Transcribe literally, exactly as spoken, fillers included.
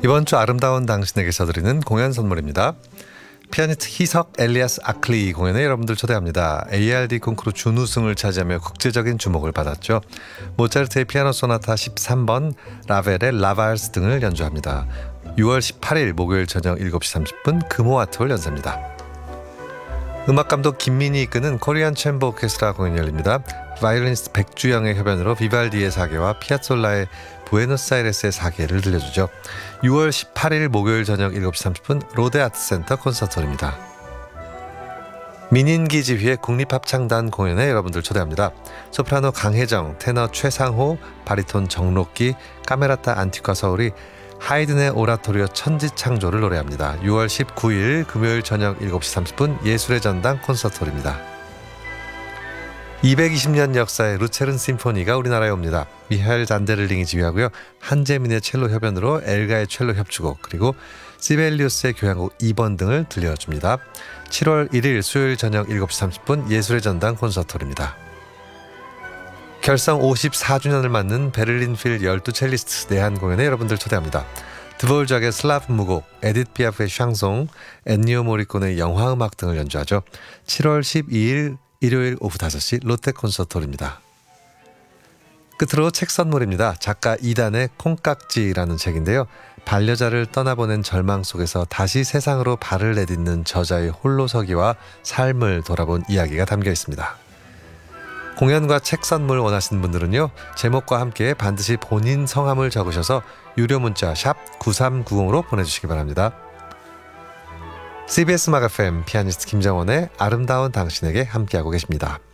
이번 주 아름다운 당신에게서 드리는 공연 선물입니다. 피아니스트 희석 엘리아스 아클리 공연에 여러분들 초대합니다. 에이알디 콩쿠르 준우승을 차지하며 국제적인 주목을 받았죠. 모차르트의 피아노 소나타 십삼 번, 라벨의 라발스 등을 연주합니다. 유월 십팔일 목요일 저녁 일곱 시 삼십 분 금호아트홀 연사입니다. 음악감독 김민희 이끄는 코리안 챔버 오케스트라 공연이 열립니다. 바이올리니스트 백주영의 협연으로 비발디의 사계와 피아솔라의 부에노스아이레스의 사계를 들려주죠. 유월 십팔일 목요일 저녁 일곱 시 삼십 분 롯데아트센터 콘서트홀입니다. 민인기 지휘의 국립합창단 공연에 여러분들 초대합니다. 소프라노 강혜정, 테너 최상호, 바리톤 정록기, 카메라타 안티과 서울이 하이든의 오라토리오 천지창조를 노래합니다. 유월 십구일 금요일 저녁 일곱 시 삼십 분 예술의 전당 콘서트홀입니다. 이백이십 년 역사의 루체른 심포니가 우리나라에 옵니다. 미하엘 잔데를링이 지휘하고요. 한재민의 첼로 협연으로 엘가의 첼로 협주곡 그리고 시벨리우스의 교향곡 이 번 등을 들려줍니다. 칠월 일일 수요일 저녁 일곱 시 삼십 분 예술의 전당 콘서트홀입니다. 결성 오십사 주년을 맞는 베를린 필 열두 첼리스트 내한 공연에 여러분들 초대합니다. 드볼작의 슬라브 무곡, 에디트 피아프의 샹송, 엔니오 모리콘의 영화음악 등을 연주하죠. 칠월 십이일 일요일 오후 다섯 시 롯데 콘서트홀입니다. 끝으로 책 선물입니다. 작가 이단의 콩깍지라는 책인데요. 반려자를 떠나보낸 절망 속에서 다시 세상으로 발을 내딛는 저자의 홀로서기와 삶을 돌아본 이야기가 담겨 있습니다. 공연과 책 선물 원하시는 분들은요. 제목과 함께 반드시 본인 성함을 적으셔서 유료 문자 샵 구삼구공으로 보내주시기 바랍니다. 씨비에스 음악 에프엠 피아니스트 김정원의 아름다운 당신에게 함께하고 계십니다.